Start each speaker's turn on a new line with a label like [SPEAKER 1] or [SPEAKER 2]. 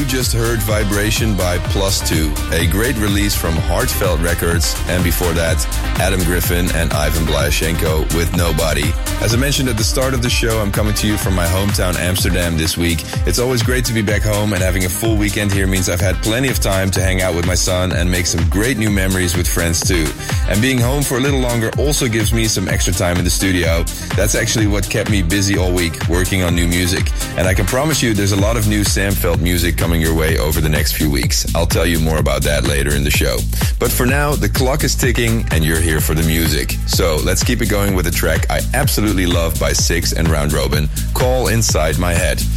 [SPEAKER 1] just heard Vibration by Plus Two, a great release from Heartfelt Records, and before that, Adam Griffin and Ivan Blyashenko with Nobody. As I mentioned at the start of the show, I'm coming to you from my hometown Amsterdam this week. It's always great to be back home, and having a full weekend here means I've had plenty of time to hang out with my son and make some great new memories with friends too. And being home for a little longer also gives me some extra time in the studio. That's actually what kept me busy all week, working on new music. And I can promise you there's a lot of new Sam Feldt music coming your way over the next few weeks. I'll tell you more about that later in the show. But for now, the clock is ticking and you're here for the music. So let's keep it going with a track I absolutely love by Six and Round Robin, Call Inside My Head.